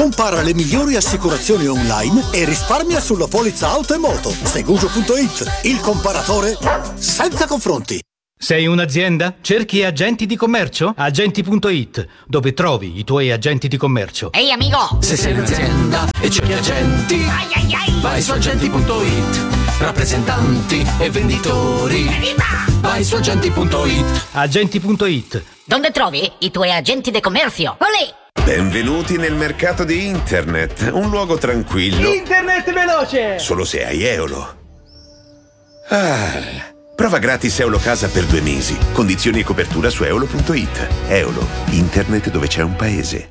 Compara le migliori assicurazioni online e risparmia sulla polizza auto e moto. Seguso.it, il comparatore senza confronti. Sei un'azienda? Cerchi agenti di commercio? Agenti.it, dove trovi i tuoi agenti di commercio. Ehi amico! Se sei un'azienda e cerchi agenti, vai su agenti.it. Rappresentanti e venditori, vai su agenti.it. Agenti.it. Dove trovi i tuoi agenti di commercio? Olè! Benvenuti nel mercato di internet, un luogo tranquillo. Internet veloce! Solo se hai Eolo. Prova gratis Eolo Casa per 2 mesi. Condizioni e copertura su eolo.it. Eolo, internet dove c'è un paese.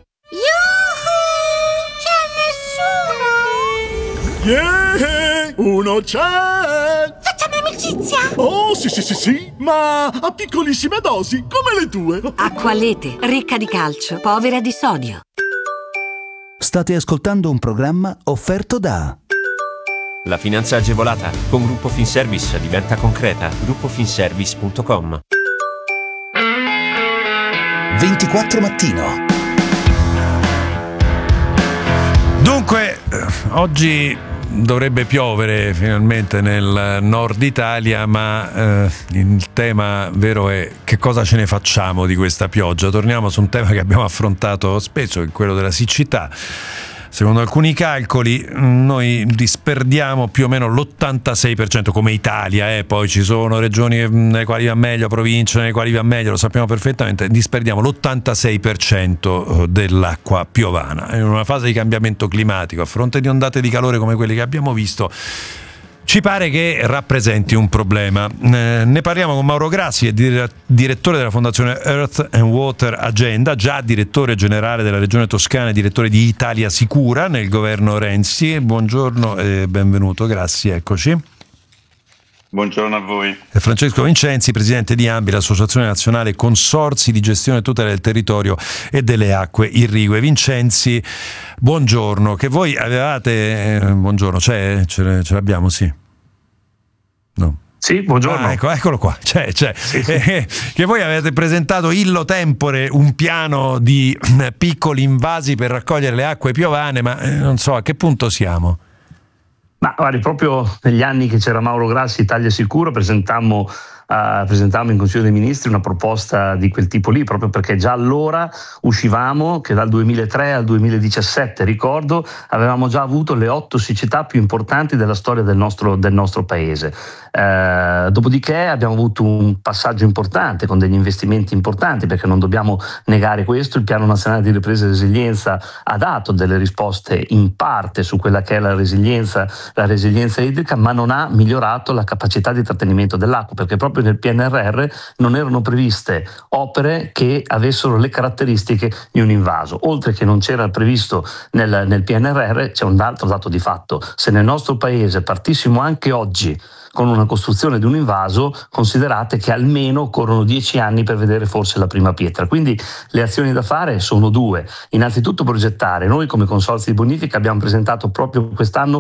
C'è nessuno! Uno c'è! Facciamo amicizia! Oh, sì, ma a piccolissime dosi, come le tue. Acqualete, ricca di calcio, povera di sodio. State ascoltando un programma offerto da... La finanza agevolata con Gruppo Finservice diventa concreta. gruppofinservice.com. 24 Mattino. Dunque, oggi dovrebbe piovere finalmente nel nord Italia, ma il tema vero è che cosa ce ne facciamo di questa pioggia. Torniamo su un tema che abbiamo affrontato spesso, che è quello della siccità. Secondo alcuni calcoli noi disperdiamo più o meno l'86% come Italia, poi ci sono regioni nelle quali va meglio, province nelle quali va meglio, lo sappiamo perfettamente, disperdiamo l'86% dell'acqua piovana. In una fase di cambiamento climatico, a fronte di ondate di calore come quelle che abbiamo visto, ci pare che rappresenti un problema. Ne parliamo con Mauro Grassi, direttore della Fondazione Earth and Water Agenda, già direttore generale della Regione Toscana e direttore di Italia Sicura nel governo Renzi. Buongiorno e benvenuto, Grassi, eccoci. Buongiorno a voi. E Francesco Vincenzi, presidente di ANBI, l'Associazione Nazionale Consorzi di Gestione e Tutela del Territorio e delle Acque Irrigue. Vincenzi, buongiorno, che voi avevate... buongiorno, ce l'abbiamo, sì? No. Sì, buongiorno. Eccolo qua, c'è. Sì. Che voi avete presentato illo tempore un piano di piccoli invasi per raccogliere le acque piovane, ma non so a che punto siamo. Ma guardi, proprio negli anni che c'era Mauro Grassi, Italia Sicuro, presentammo in Consiglio dei Ministri una proposta di quel tipo lì, proprio perché già allora uscivamo che dal 2003 al 2017, ricordo, avevamo già avuto le 8 siccità più importanti della storia del nostro paese. Dopodiché abbiamo avuto un passaggio importante con degli investimenti importanti, perché non dobbiamo negare questo. Il Piano Nazionale di Ripresa e Resilienza ha dato delle risposte in parte su quella che è la resilienza idrica, ma non ha migliorato la capacità di trattenimento dell'acqua, perché proprio nel PNRR non erano previste opere che avessero le caratteristiche di un invaso. Oltre che non c'era previsto nel PNRR, c'è un altro dato di fatto: se nel nostro paese partissimo anche oggi con una costruzione di un invaso, considerate che almeno occorrono 10 anni per vedere forse la prima pietra. Quindi le azioni da fare sono 2. Innanzitutto progettare. Noi come consorzi di bonifica abbiamo presentato proprio quest'anno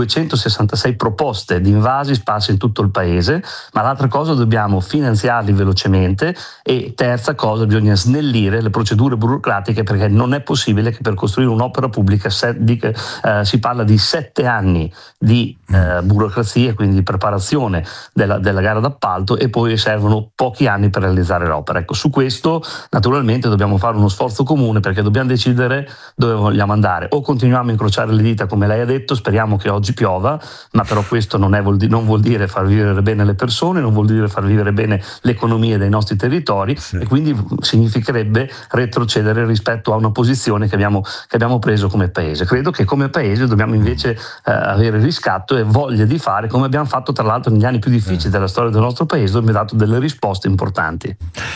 266 proposte di invasi sparse in tutto il paese, ma l'altra cosa, dobbiamo finanziarli velocemente, e terza cosa, bisogna snellire le procedure burocratiche, perché non è possibile che per costruire un'opera pubblica si parla di 7 anni di burocrazia, quindi di preparazione della gara d'appalto, e poi servono pochi anni per realizzare l'opera. Ecco, su questo naturalmente dobbiamo fare uno sforzo comune, perché dobbiamo decidere dove vogliamo andare. O continuiamo a incrociare le dita, come lei ha detto, speriamo che oggi piova, ma però questo non vuol dire far vivere bene le persone, non vuol dire far vivere bene l'economia dei nostri territori, sì. E quindi significherebbe retrocedere rispetto a una posizione che abbiamo preso come paese. Credo che come paese dobbiamo invece avere riscatto e voglia di fare, come abbiamo fatto tra l'altro negli anni più difficili della storia del nostro paese, dove abbiamo dato delle risposte importanti.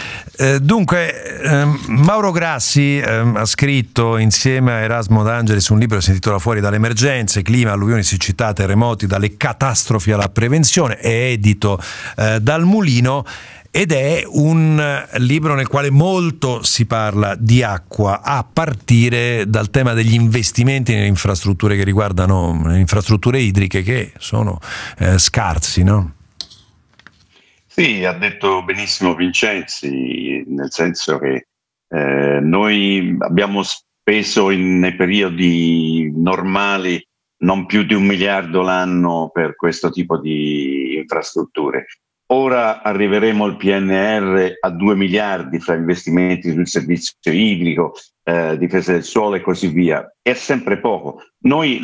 Dunque, Mauro Grassi ha scritto insieme a Erasmo D'Angelis un libro che si intitola Fuori dalle emergenze: clima, alluvioni, siccità, terremoti, dalle catastrofi alla prevenzione. È edito dal Mulino ed è un libro nel quale molto si parla di acqua, a partire dal tema degli investimenti nelle infrastrutture che riguardano le infrastrutture idriche, che sono scarsi, no? Sì, ha detto benissimo Vincenzi, nel senso che noi abbiamo speso nei periodi normali non più di 1 miliardo l'anno per questo tipo di infrastrutture. Ora arriveremo al PNR a 2 miliardi fra investimenti sul servizio idrico, difesa del suolo e così via. È sempre poco. Noi